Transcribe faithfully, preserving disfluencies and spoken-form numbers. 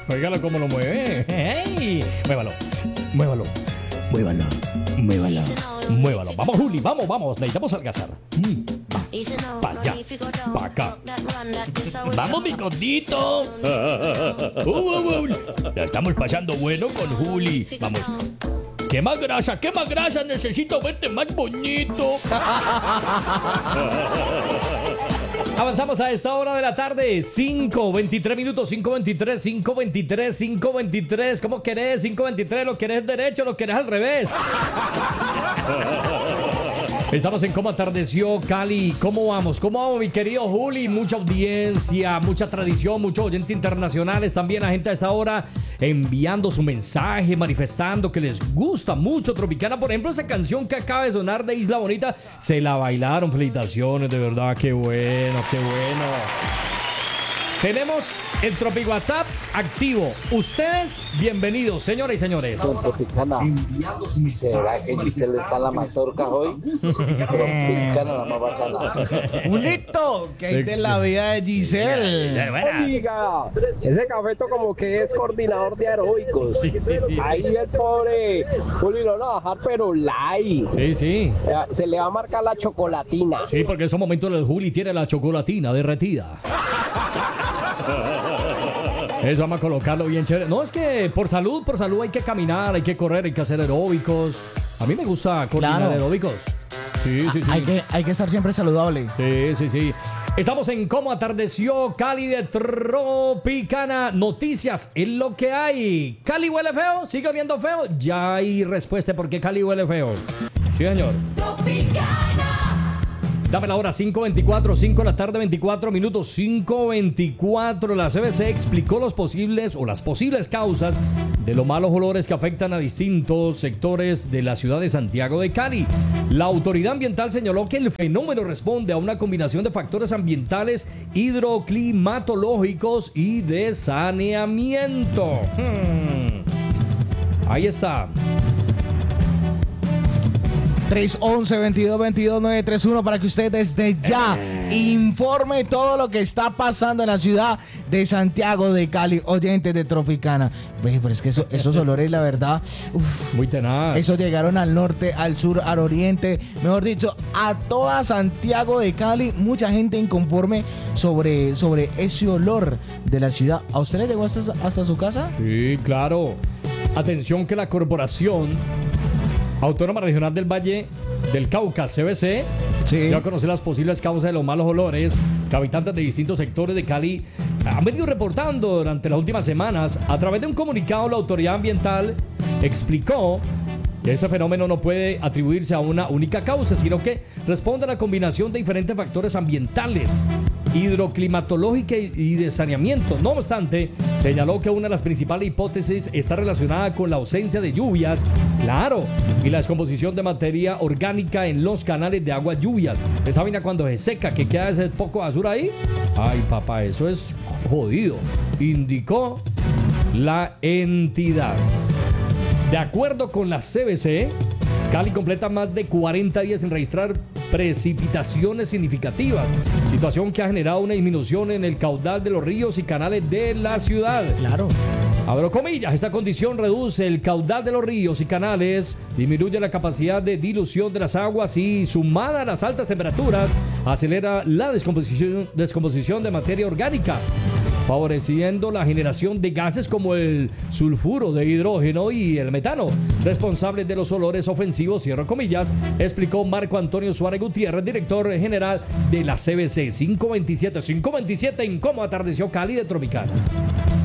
Óigalo cómo lo mueve. ¡Hey! Muévalo, muévalo, muévalo, muévalo, muévalo. Vamos, Juli, vamos, vamos. Necesitamos algazar. Mm, va, pa' allá, pa' acá. Vamos, mi gordito. Uh, uh, uh. La estamos pasando bueno con Juli. Vamos. ¿Qué más grasa? ¿Qué más grasa? Necesito verte más bonito. Avanzamos a esta hora de la tarde. cinco veintitrés minutos. cinco veintitrés, cinco veintitrés, cinco veintitrés. ¿Cómo querés? cinco veintitrés. ¿Lo querés derecho o lo querés al revés? Estamos en Cómo Atardeció Cali. ¿Cómo vamos? ¿Cómo vamos, mi querido Juli? Mucha audiencia, mucha tradición, muchos oyentes internacionales. También a gente a esta hora enviando su mensaje, manifestando que les gusta mucho Tropicana. Por ejemplo, esa canción que acaba de sonar de Isla Bonita, se la bailaron. Felicitaciones, de verdad, qué bueno, qué bueno. Tenemos el Tropi WhatsApp activo. Ustedes, bienvenidos, señoras y señores. Tropicana. ¿Y será que Giselle está en la mazorca hoy? Tropicana, la más bacana. Julito, que hay de la vida de Giselle. Oiga, ese cafeto como que es coordinador de aeróbicos. Sí, sí, sí, Ahí sí. el pobre Juli lo va a bajar, pero light. Sí, sí. Se le va a marcar la chocolatina. Sí, porque en esos momentos el Juli tiene la chocolatina derretida. Eso vamos a colocarlo bien chévere. No, es que por salud, por salud hay que caminar, hay que correr, hay que hacer aeróbicos. A mí me gusta coordinar Claro. aeróbicos. Sí, sí, sí. Hay que, hay que estar siempre saludable. Sí, sí, sí. Estamos en Cómo Atardeció Cali de Tropicana. Noticias en lo que hay. ¿Cali huele feo? ¿Sigue oliendo feo? Ya hay respuesta por qué Cali huele feo. Sí, señor. Dame la hora, cinco veinticuatro, cinco de la tarde, veinticuatro minutos, cinco veinticuatro. La C B C explicó los posibles o las posibles causas de los malos olores que afectan a distintos sectores de la ciudad de Santiago de Cali. La autoridad ambiental señaló que el fenómeno responde a una combinación de factores ambientales, hidroclimatológicos y de saneamiento. Hmm. Ahí está. tres once, veintidós veintidós, nueve tres uno para que usted desde ya informe todo lo que está pasando en la ciudad de Santiago de Cali, oyentes de Tropicana. Ve, pero es que eso, esos olores, la verdad, uf, Muy tenaz. esos llegaron al norte, al sur, al oriente, mejor dicho, a toda Santiago de Cali. Mucha gente inconforme sobre, sobre ese olor de la ciudad. ¿A usted le llegó hasta, hasta su casa? Sí, claro. Atención que la Corporación Autónoma Regional del Valle del Cauca, C B C, Sí. dio a conocer las posibles causas de los malos olores que habitantes de distintos sectores de Cali han venido reportando durante las últimas semanas. A través de un comunicado, la autoridad ambiental explicó que ese fenómeno no puede atribuirse a una única causa, sino que responde a la combinación de diferentes factores ambientales, hidroclimatológica y de saneamiento. No obstante, señaló que una de las principales hipótesis está relacionada con la ausencia de lluvias, claro, y la descomposición de materia orgánica en los canales de agua lluvias. Esa vaina cuando se seca, que queda ese poco de basura ahí. Ay, papá, eso es jodido, indicó la entidad. De acuerdo con la C B C, Cali completa más de cuarenta días sin registrar precipitaciones significativas, situación que ha generado una disminución en el caudal de los ríos y canales de la ciudad. Claro. Abro comillas, esta condición reduce el caudal de los ríos y canales, disminuye la capacidad de dilución de las aguas y, sumada a las altas temperaturas, acelera la descomposición, descomposición de materia orgánica, favoreciendo la generación de gases como el sulfuro de hidrógeno y el metano, responsables de los olores ofensivos, cierro comillas, explicó Marco Antonio Suárez Gutiérrez, director general de la C B C. cinco veintisiete, cinco veintisiete en Cómo Atardeció Cali de Tropicana.